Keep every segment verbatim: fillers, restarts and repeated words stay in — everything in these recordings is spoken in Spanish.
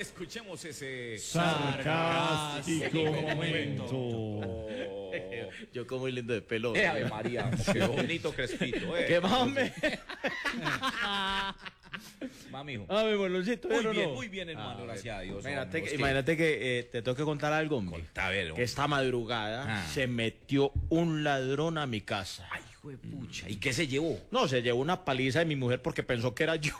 Escuchemos ese sarcástico momento. Oh. Yo como muy lindo de pelo. Eh, Ave María, qué bonito crespito. Eh. ¿Qué mame? Va, mijo. Ah, mi boloncito. Muy ¿no? bien, muy bien, hermano, Ah, gracias a Dios. Imagínate hombre, que, es imagínate que eh, te tengo que contar algo, hombre. Contá, a ver, Que hombre. esta madrugada Ah. se metió un ladrón a mi casa. Ay, hijo de pucha. ¿Y qué se llevó? No, se llevó una paliza de mi mujer porque pensó que era yo.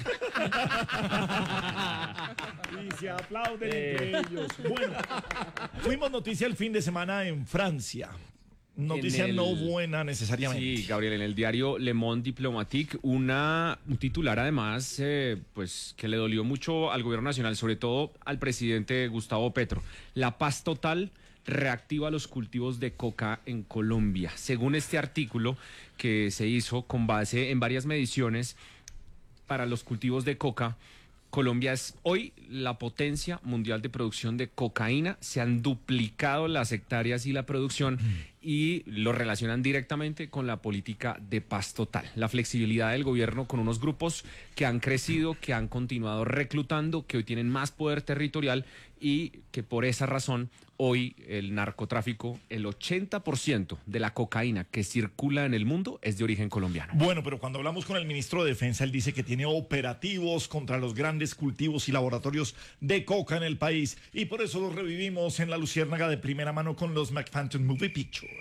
Y se aplauden Eh. entre ellos. Bueno, fuimos noticia el fin de semana en Francia. Noticia En el- no buena necesariamente. Sí, Gabriel, en el diario Le Monde Diplomatique, una, un titular además eh, pues que le dolió mucho al gobierno nacional, sobre todo al presidente Gustavo Petro. La paz total reactiva los cultivos de coca en Colombia. Según este artículo que se hizo con base en varias mediciones para los cultivos de coca, Colombia es hoy la potencia mundial de producción de cocaína. Se han duplicado las hectáreas y la producción y lo relacionan directamente con la política de paz total. La flexibilidad del gobierno con unos grupos que han crecido, que han continuado reclutando, que hoy tienen más poder territorial y que por esa razón hoy el narcotráfico, el ochenta por ciento de la cocaína que circula en el mundo es de origen colombiano. Bueno, pero cuando hablamos con el ministro de Defensa, él dice que tiene operativos contra los grandes cultivos y laboratorios de coca en el país. Y por eso los revivimos en La Luciérnaga de primera mano con los McPhantom Movie Pictures.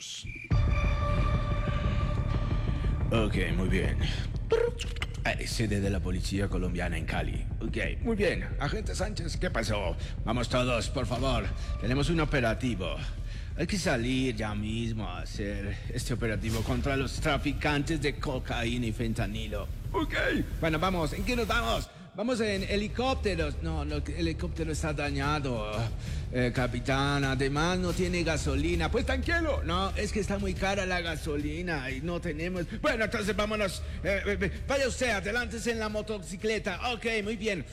Ok, muy bien. Eh, Sede de la policía colombiana en Cali. Ok, muy bien. Agente Sánchez, ¿qué pasó? Vamos todos, por favor. Tenemos un operativo. Hay que salir ya mismo a hacer este operativo contra los traficantes de cocaína y fentanilo. Ok. Bueno, vamos. ¿En qué nos vamos? Vamos en helicópteros. No, no, el helicóptero está dañado. Eh, capitán, además no tiene gasolina. Pues tranquilo. No, es que está muy cara la gasolina y no tenemos. Bueno, entonces vámonos. Eh, eh, vaya usted, adelántese en la motocicleta. Ok, muy bien.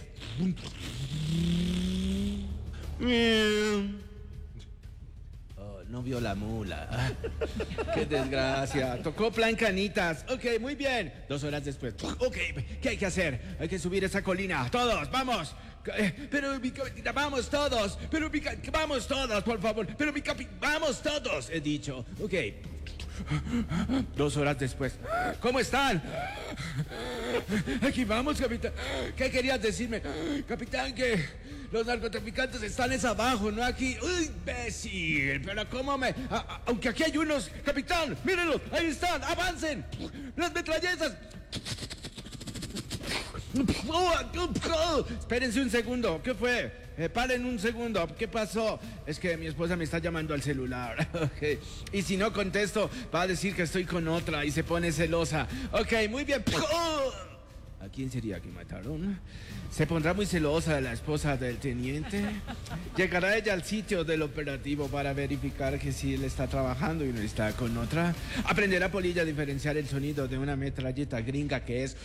Oh, no vio la mula. Ah, qué desgracia. Tocó plan canitas. Ok, muy bien. Dos horas después. Ok, ¿qué hay que hacer? Hay que subir esa colina. Todos, vamos. Eh, Pero mi capitán, vamos todos. Pero mi ca- vamos todos, por favor. Pero mi capi, vamos todos, he dicho. Ok. Dos horas después. ¿Cómo están? Aquí vamos, capitán. ¿Qué querías decirme? Capitán, que los narcotraficantes están es abajo, no aquí. ¡Uy, imbécil! Pero ¿cómo me...? A- a- aunque aquí hay unos... Capitán, mírenlos, ahí están, avancen. Las metralletas. Espérense un segundo, ¿qué fue? Eh, paren un segundo, ¿qué pasó? Es que mi esposa me está llamando al celular. Okay. Y si no contesto, va a decir que estoy con otra y se pone celosa. Ok, muy bien. ¿A quién sería que mataron? ¿Se pondrá muy celosa la esposa del teniente? ¿Llegará ella al sitio del operativo para verificar que si él está trabajando y no está con otra? ¿Aprenderá Polilla a diferenciar el sonido de una metralleta gringa que es...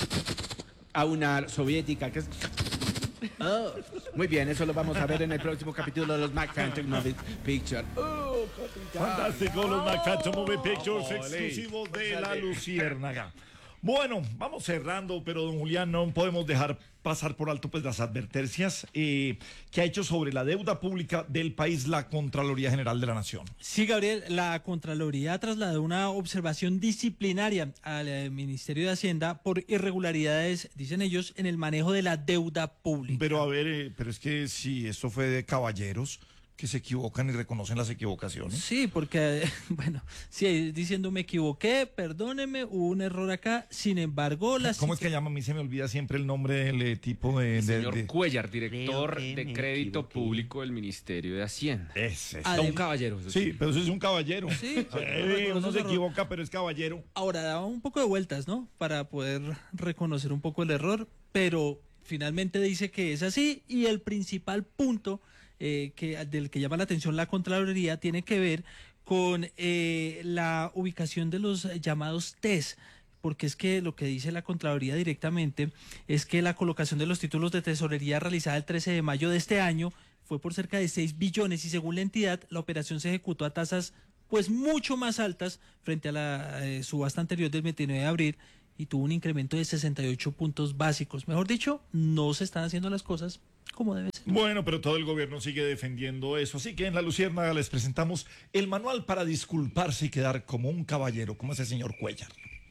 a una soviética que es... Oh, muy bien, eso lo vamos a ver en el próximo capítulo de los McPhantom Movie Picture. Oh, capitán. Fantástico, los McPhantom Movie Pictures Ole. exclusivos de La Sale. Luciérnaga. Bueno, vamos cerrando, pero don Julián, no podemos dejar pasar por alto pues las advertencias eh, que ha hecho sobre la deuda pública del país la Contraloría General de la Nación. Sí, Gabriel, la Contraloría trasladó una observación disciplinaria al eh, Ministerio de Hacienda por irregularidades, dicen ellos, en el manejo de la deuda pública. Pero a ver, eh, pero es que si esto fue de caballeros que se equivocan y reconocen las equivocaciones. Sí, porque, bueno, sí, diciendo me equivoqué, perdóneme, hubo un error acá, sin embargo, la... ¿Cómo es que llama? A mí se me olvida siempre el nombre del eh, tipo de... El de- señor de- Cuellar, director Creo que de me Crédito equivoqué. Público del Ministerio de Hacienda. Ese. Ah, No, un Adem- caballero. eso Sí, pero eso es un caballero. Sí, Eh, uno reconoce se error. equivoca, pero es caballero. Ahora daba un poco de vueltas, ¿no? Para poder reconocer un poco el error, pero finalmente dice que es así y el principal punto eh, que, del que llama la atención la Contraloría tiene que ver con eh, la ubicación de los llamados T E S, porque es que lo que dice la Contraloría directamente es que la colocación de los títulos de tesorería realizada el trece de mayo de este año fue por cerca de seis billones y según la entidad la operación se ejecutó a tasas pues mucho más altas frente a la eh, subasta anterior del veintinueve de abril y tuvo un incremento de sesenta y ocho puntos básicos. Mejor dicho, no se están haciendo las cosas como debe ser. Bueno, pero todo el gobierno sigue defendiendo eso. Así que en La Luciérnaga les presentamos el manual para disculparse y quedar como un caballero, como ese señor Cuellar.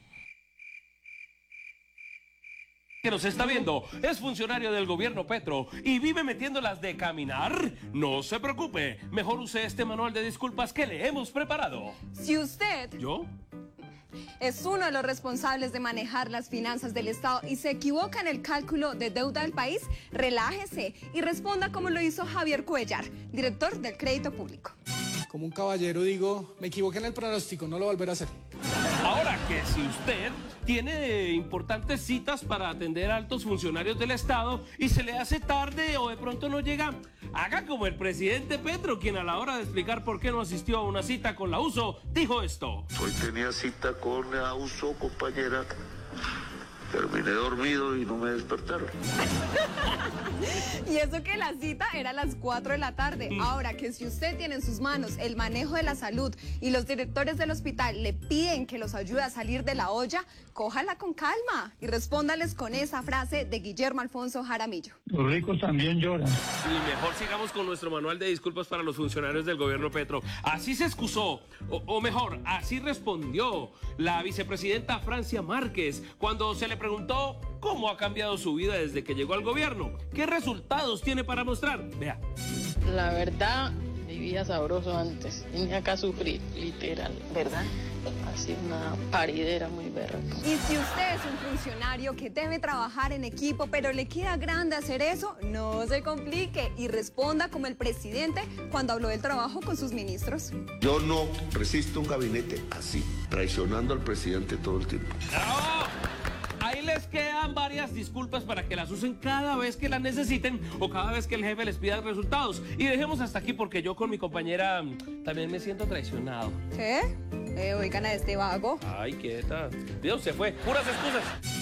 Que nos está viendo es funcionario del gobierno Petro y vive metiéndolas de caminar, no se preocupe, mejor use este manual de disculpas que le hemos preparado. Si usted ¿Yo? es uno de los responsables de manejar las finanzas del Estado y se equivoca en el cálculo de deuda del país, relájese y responda como lo hizo Javier Cuellar, director del Crédito Público. Como un caballero digo, me equivoqué en el pronóstico, no lo volveré a hacer. Ahora que si usted tiene importantes citas para atender a altos funcionarios del Estado y se le hace tarde o de pronto no llega, haga como el presidente Petro, quien a la hora de explicar por qué no asistió a una cita con la U S O, dijo esto. Hoy tenía cita con la U S O, compañera. Terminé dormido y no me despertaron. Y eso que la cita era a las cuatro de la tarde. Ahora que si usted tiene en sus manos el manejo de la salud y los directores del hospital le piden que los ayude a salir de la olla, cójala con calma y respóndales con esa frase de Guillermo Alfonso Jaramillo. Los ricos también lloran. Y mejor sigamos con nuestro manual de disculpas para los funcionarios del gobierno Petro. Así se excusó, o, o mejor, así respondió la vicepresidenta Francia Márquez cuando se le preguntó cómo ha cambiado su vida desde que llegó al gobierno. ¿Qué resultados tiene para mostrar? Vea. La verdad, vivía sabroso antes. Vine acá a sufrir, literal. ¿Verdad? Así una paridera muy berraca. Y si usted es un funcionario que debe trabajar en equipo, pero le queda grande hacer eso, no se complique y responda como el presidente cuando habló del trabajo con sus ministros. Yo no resisto un gabinete así, traicionando al presidente todo el tiempo. ¡Bravo! Ahí les quedan varias disculpas para que las usen cada vez que las necesiten o cada vez que el jefe les pida resultados. Y dejemos hasta aquí porque yo con mi compañera también me siento traicionado. ¿Qué? Eh, oigan a este vago. Ay, quieta. Dios, se fue. Puras excusas.